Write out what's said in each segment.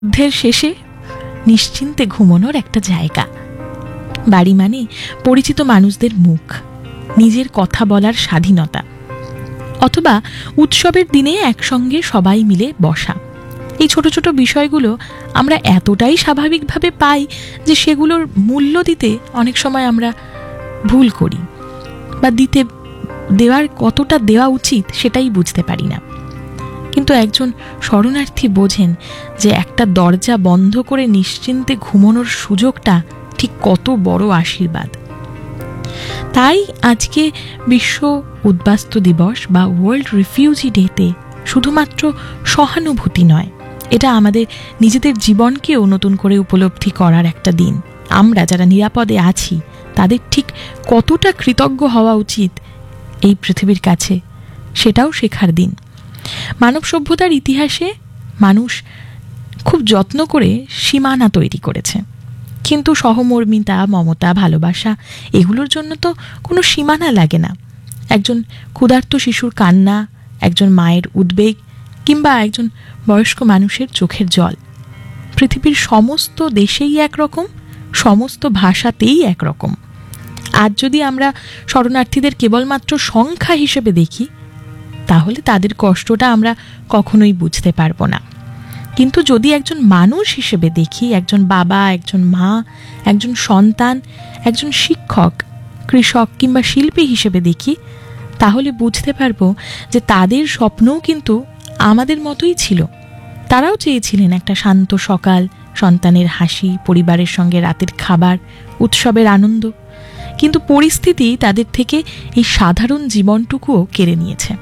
যুদ্ধের শেষে নিশ্চিন্তে ঘুমানোর একটা জায়গা। বাড়ি মানে পরিচিত মানুষদের মুখ, নিজের কথা বলার স্বাধীনতা, অথবা উৎসবের দিনে একসঙ্গে সবাই মিলে বসা। এই ছোট ছোট বিষয়গুলো আমরা এতটাই স্বাভাবিকভাবে পাই যে সেগুলোর মূল্য দিতে অনেক সময় আমরা ভুল করি, বা দেওয়ার কতটা দেওয়া উচিত সেটাই বুঝতে পারি না। কিন্তু একজন শরণার্থী বোঝেন যে একটা দরজা বন্ধ করে নিশ্চিন্তে ঘুমানোর সুযোগটা ঠিক কত বড় আশীর্বাদ। তাই আজকে বিশ্ব উদ্বাস্তু দিবস বা ওয়ার্ল্ড রিফিউজি ডেতে শুধুমাত্র সহানুভূতি নয়, এটা আমাদের নিজেদের জীবনকেও নতুন করে উপলব্ধি করার একটা দিন। আমরা যারা নিরাপদে আছি তাদের ঠিক কতটা কৃতজ্ঞ হওয়া উচিত এই পৃথিবীর কাছে, সেটাও শেখার দিন। মানব সভ্যতার ইতিহাসে মানুষ খুব যত্ন করে সীমানা তৈরি করেছে, কিন্তু সহমর্মিতা, মমতা, ভালোবাসা এগুলোর জন্য তো কোনো সীমানা লাগে না। একজন ক্ষুধার্ত শিশুর কান্না, একজন মায়ের উদ্বেগ, কিংবা একজন বয়স্ক মানুষের চোখের জল পৃথিবীর সমস্ত দেশেই একরকম, সমস্ত ভাষাতেই একরকম। আজ যদি আমরা শরণার্থীদের কেবলমাত্র সংখ্যা হিসেবে দেখি, তাহলে তাদের কষ্টটা আমরা কখনোই বুঝতে পারবো না। কিন্তু যদি একজন মানুষ হিসেবে দেখি, একজন বাবা, একজন মা, একজন সন্তান, একজন শিক্ষক, কৃষক কিংবা শিল্পী হিসেবে দেখি, তাহলে বুঝতে পারবো যে তাদের স্বপ্নও কিন্তু আমাদের মতোই ছিল। তারাও চেয়েছিলেন একটা শান্ত সকাল, সন্তানের হাসি, পরিবারের সঙ্গে রাতের খাবার, উৎসবের আনন্দ। কিন্তু পরিস্থিতি তাদের থেকে এই সাধারণ জীবনটুকুও কেড়ে নিয়েছে।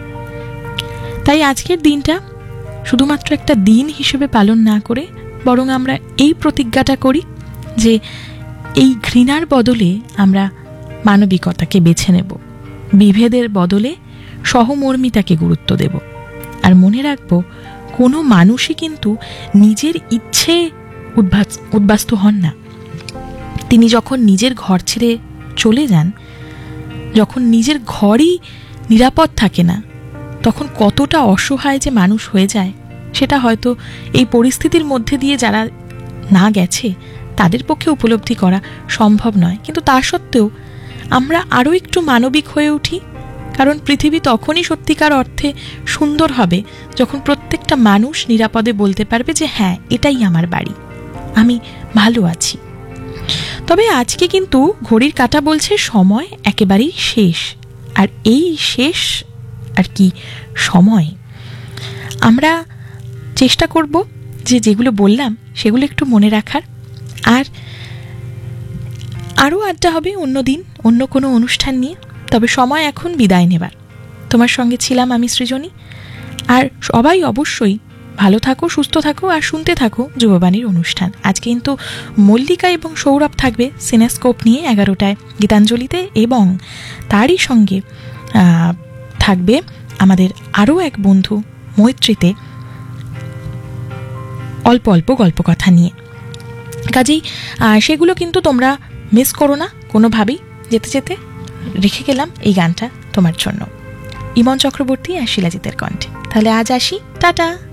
তাই আজকের দিনটা শুধুমাত্র একটা দিন হিসেবে পালন না করে বরং আমরা এই প্রতিজ্ঞাটা করি যে এই ঘৃণার বদলে আমরা মানবিকতাকে বেছে নেব, বিভেদের বদলে সহমর্মিতাকে গুরুত্ব দেব। আর মনে রাখব, কোনো মানুষই কিন্তু নিজের ইচ্ছে উদ্বাস্তু হন না। তিনি যখন নিজের ঘর ছেড়ে চলে যান, যখন নিজের ঘরই নিরাপদ থাকে না, তখন কতটা অসহায় যে মানুষ হয়ে যায় সেটা হয়তো এই পরিস্থিতির মধ্যে দিয়ে যারা না গেছে তাদের পক্ষে উপলব্ধি করা সম্ভব নয়। কিন্তু তা সত্ত্বেও আমরা আরও একটু মানবিক হয়ে উঠি, কারণ পৃথিবী তখনই সত্যিকার অর্থে সুন্দর হবে যখন প্রত্যেকটা মানুষ নিরাপদে বলতে পারবে যে হ্যাঁ, এটাই আমার বাড়ি, আমি ভালো আছি। তবে আজকে কিন্তু ঘড়ির কাঁটা বলছে সময় একেবারেই শেষ। আর এই শেষ আর কি সময়, আমরা চেষ্টা করব যে যেগুলো বললাম সেগুলো একটু মনে রাখার। আর আরও আড্ডা হবে অন্য দিন, অন্য কোনো অনুষ্ঠান নিয়ে। তবে সময় এখন বিদায় নেবার। তোমার সঙ্গে ছিলাম আমি সৃজনী। আর সবাই অবশ্যই ভালো থাকো, সুস্থ থাকো, আর শুনতে থাকো যুববাণীর অনুষ্ঠান। আজকে কিন্তু মল্লিকা এবং সৌরভ থাকবে সিনেস্কোপ নিয়ে 11টায় গীতাঞ্জলিতে, এবং তারই সঙ্গে থাকবে আমাদের আরও এক বন্ধু মৈত্রীতে অল্প অল্প গল্প কথা নিয়ে। কাজেই সেগুলো কিন্তু তোমরা মিস করো না কোনোভাবেই। যেতে যেতে রেখে গেলাম এই গানটা তোমার জন্য, ইমন চক্রবর্তী আর শিলাজিতের কণ্ঠে। তাহলে আজ আসি, টাটা।